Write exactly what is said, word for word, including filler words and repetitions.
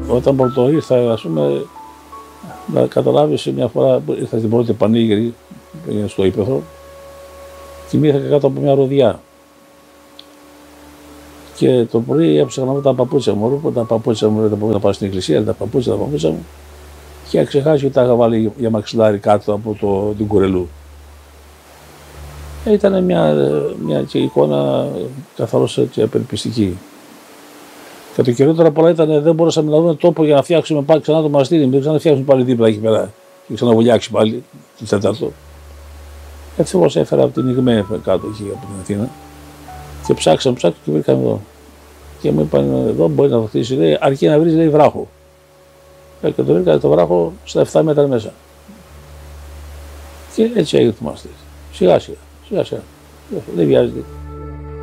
όταν πρώτο ήρθα, ας πούμε, να καταλάβεις μια φορά που ήρθα στην πρώτη πανήγυρη, πήγαινε στο ύπαιθρο, κοιμήθηκα κάτω από μια ροδιά. Και το πρωί έψαχνα με τα παπούτσια μου, ρούχα, τα παπούτσια μου, δεν μπορούσα να πάω στην εκκλησία, τα παπούτσια, τα παπούτσια μου. Και είχα ξεχάσει ότι τα είχα βάλει για μαξιλάρι κάτω από το, την κουρελού. Ε, ήταν μια, μια και εικόνα καθαρώς και απελπιστική. Και το χειρότερο απ' όλα ήταν δεν μπορούσαμε να δούμε τόπο για να φτιάξουμε πάλι ξανά το μοναστήρι. Μην ξαναφτιάξουμε πάλι δίπλα εκεί πέρα. Και ξαναβουλιάξει πάλι την Τέταρτο. Έτσι εγώ έφερα από την Ιγμέ κάτω εκεί από την Αθήνα. Και ψάξαμε, ψάξαμε και βρήκαμε εδώ. Και μου είπαν εδώ μπορεί να το χτίσει, λέει, αρκεί να βρει, λέει, βράχο. Ε, και το βρήκα το βράχο στα επτά μέτρα μέσα. Και έτσι έγινε το μοναστήρι. Σιγά σιγά, σιγά σιγά. Δεν βιάζεται.